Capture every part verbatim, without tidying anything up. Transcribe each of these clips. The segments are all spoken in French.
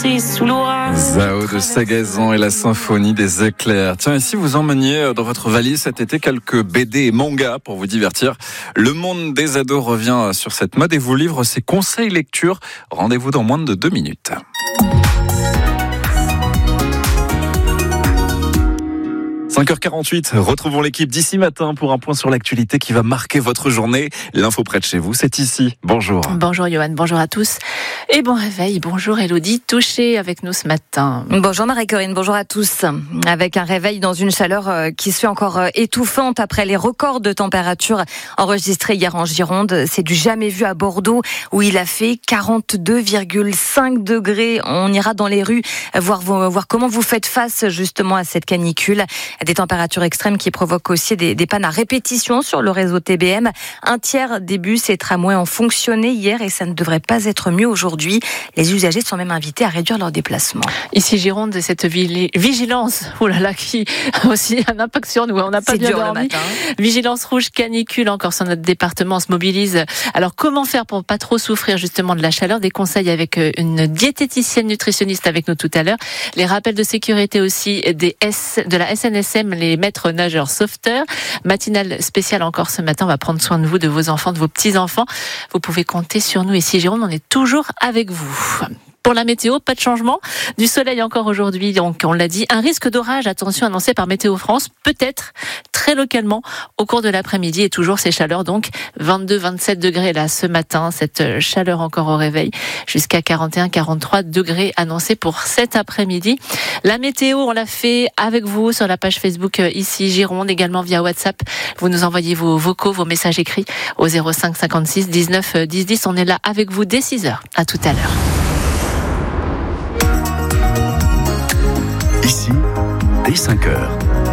danser sous l'orage. Zao de Sagazan et la symphonie des éclairs. Tiens, et si vous emmeniez dans votre valise cet été quelques B D et mangas pour vous divertir, Le Monde des ados revient sur cette mode et vous livre ses conseils lecture. Rendez-vous dans moins de deux minutes. cinq heures quarante-huit, retrouvons l'équipe d'ici matin pour un point sur l'actualité qui va marquer votre journée. L'info près de chez vous, c'est ici. Bonjour. Bonjour Johan, bonjour à tous. Et bon réveil, bonjour Elodie, touchée avec nous ce matin. Bonjour Marie-Corinne, bonjour à tous. Avec un réveil dans une chaleur qui se fait encore étouffante après les records de température enregistrés hier en Gironde. C'est du jamais vu à Bordeaux où il a fait quarante-deux virgule cinq degrés. On ira dans les rues voir, voir comment vous faites face justement à cette canicule. Des températures extrêmes qui provoquent aussi des, des pannes à répétition sur le réseau T B M. Un tiers des bus et tramways ont fonctionné hier et ça ne devrait pas être mieux aujourd'hui. Les usagers sont même invités à réduire leurs déplacements. Ici Gironde, cette vigilance, oh là là, qui a aussi un impact sur nous. On n'a pas C'est bien dur dormi. le matin. Vigilance rouge, canicule encore sur notre département, on se mobilise. Alors comment faire pour pas trop souffrir justement de la chaleur? Des conseils avec une diététicienne nutritionniste avec nous tout à l'heure. Les rappels de sécurité aussi des S, de la S N S M, les maîtres nageurs sauveteurs. Matinale spéciale encore ce matin, on va prendre soin de vous, de vos enfants, de vos petits-enfants. Vous pouvez compter sur nous ici Gironde, on est toujours avec vous. Pour la météo, pas de changement. Du soleil encore aujourd'hui, donc on l'a dit. Un risque d'orage, attention, annoncé par Météo France, peut-être très localement au cours de l'après-midi. Et toujours ces chaleurs, donc vingt-deux à vingt-sept degrés là ce matin. Cette chaleur encore au réveil, jusqu'à quarante et un à quarante-trois degrés annoncés pour cet après-midi. La météo, on l'a fait avec vous sur la page Facebook ici Gironde, également via WhatsApp. Vous nous envoyez vos vocaux, vos messages écrits au zéro cinq cinquante-six dix-neuf dix dix. On est là avec vous dès six heures. À tout à l'heure. Ici, dès cinq heures.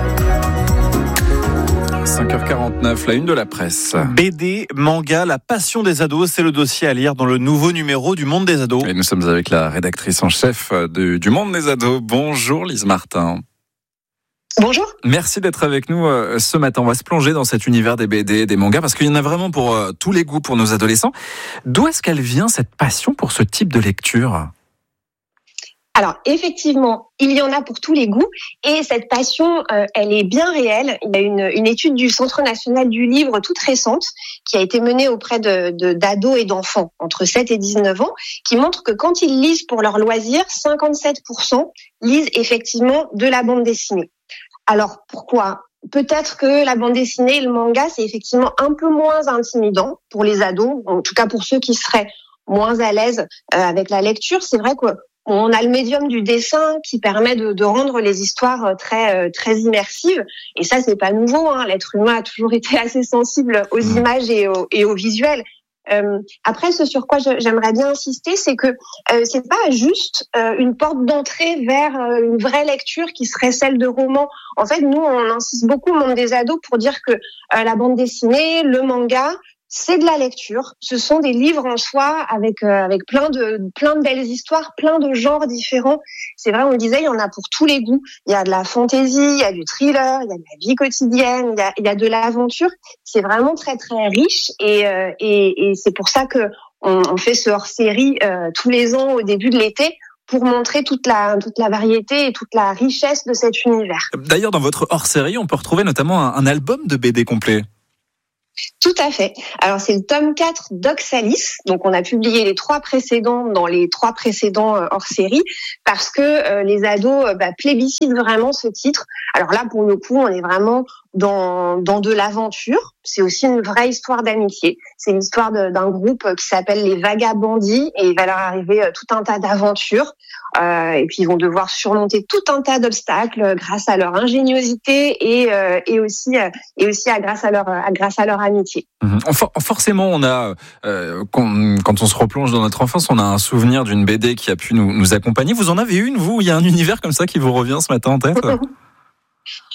cinq heures quarante-neuf, la une de la presse. B D, manga, la passion des ados, c'est le dossier à lire dans le nouveau numéro du Monde des ados. Et nous sommes avec la rédactrice en chef de, du Monde des ados. Bonjour Lise Martin. Bonjour. Merci d'être avec nous euh, ce matin. On va se plonger dans cet univers des B D, des mangas, parce qu'il y en a vraiment pour euh, tous les goûts pour nos adolescents. D'où est-ce qu'elle vient cette passion pour ce type de lecture ? Alors effectivement, il y en a pour tous les goûts et cette passion, euh, elle est bien réelle. Il y a une, une étude du Centre national du livre toute récente qui a été menée auprès de, de, d'ados et d'enfants entre sept et dix-neuf ans qui montre que quand ils lisent pour leur loisir, cinquante-sept pour cent lisent effectivement de la bande dessinée. Alors pourquoi ? Peut-être que la bande dessinée et le manga, c'est effectivement un peu moins intimidant pour les ados, en tout cas pour ceux qui seraient moins à l'aise euh, avec la lecture. C'est vrai que on a le médium du dessin qui permet de, de rendre les histoires très très immersives. Et ça, c'est pas nouveau. Hein. L'être humain a toujours été assez sensible aux images et au, et au visuel. Euh, après, ce sur quoi je, j'aimerais bien insister, c'est que euh, c'est pas juste euh, une porte d'entrée vers euh, une vraie lecture qui serait celle de romans. En fait, nous, on insiste beaucoup au monde des ados pour dire que euh, la bande dessinée, le manga, c'est de la lecture. Ce sont des livres en soi avec euh, avec plein de plein de belles histoires, plein de genres différents. C'est vrai, on le disait, il y en a pour tous les goûts. Il y a de la fantaisie, il y a du thriller, il y a de la vie quotidienne, il y a il y a de l'aventure. C'est vraiment très très riche et euh, et, et c'est pour ça que on, on fait ce hors-série euh, tous les ans au début de l'été pour montrer toute la toute la variété et toute la richesse de cet univers. D'ailleurs, dans votre hors-série, on peut retrouver notamment un, un album de B D complet. Tout à fait. Alors c'est le tome quatre d'Oxalis. Donc on a publié les trois précédents dans les trois précédents euh, hors série parce que euh, les ados euh, bah, plébiscitent vraiment ce titre. Alors là pour le coup on est vraiment dans dans de l'aventure. C'est aussi une vraie histoire d'amitié. C'est l'histoire de, d'un groupe qui s'appelle les Vagabondis et il va leur arriver euh, tout un tas d'aventures. Euh, et puis ils vont devoir surmonter tout un tas d'obstacles grâce à leur ingéniosité et euh, et aussi euh, et aussi à grâce à leur à grâce à leur amitié. Mmh. Forcément, on a euh, quand, quand on se replonge dans notre enfance, on a un souvenir d'une B D qui a pu nous, nous accompagner. Vous en avez une, vous ? Il y a un univers comme ça qui vous revient ce matin en tête ?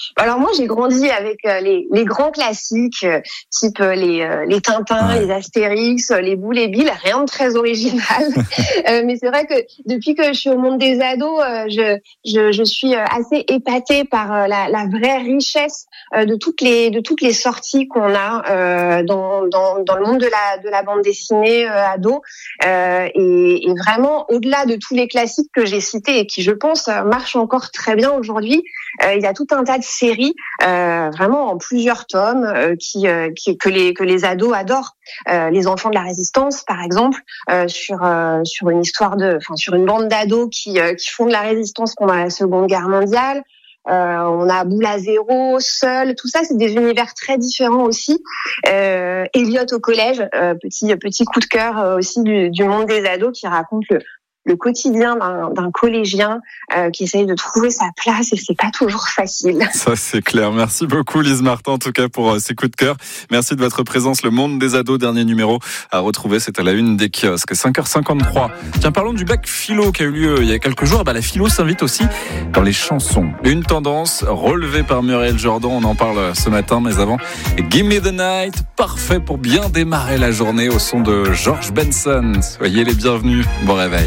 Alors moi, j'ai grandi avec les, les grands classiques, euh, type les, euh, les Tintins, ouais. les Astérix, les Boules et Bill, rien de très original. euh, mais c'est vrai que depuis que je suis au monde des ados, euh, je, je, je suis assez épatée par euh, la, la vraie richesse euh, de toutes les de toutes les sorties qu'on a euh, dans, dans dans le monde de la de la bande dessinée euh, ado. Euh, et, et vraiment, au-delà de tous les classiques que j'ai cités et qui, je pense, marchent encore très bien aujourd'hui, euh, il y a tout un tas de séries, euh, vraiment en plusieurs tomes, euh, qui, euh, qui que les que les ados adorent. Euh, les enfants de la résistance, par exemple, euh, sur euh, sur une histoire de, enfin sur une bande d'ados qui euh, qui font de la résistance pendant la Seconde Guerre mondiale. Euh, on a Boule à zéro, Seul, tout ça, c'est des univers très différents aussi. Euh, Elliot au collège, euh, petit petit coup de cœur euh, aussi du, du monde des ados, qui raconte le le quotidien d'un, d'un collégien euh, qui essaye de trouver sa place, et c'est pas toujours facile. Ça, c'est clair. Merci beaucoup, Lise Martin, en tout cas, pour euh, ces coups de cœur. Merci de votre présence. Le monde des ados, dernier numéro à retrouver. C'est à la une des kiosques. cinq heures cinquante-trois. Tiens, parlons du bac philo qui a eu lieu il y a quelques jours. Bah, la philo s'invite aussi dans les chansons. Une tendance relevée par Muriel Jordan. On en parle ce matin, mais avant, Give Me the Night. Parfait pour bien démarrer la journée au son de George Benson. Soyez les bienvenus. Bon réveil.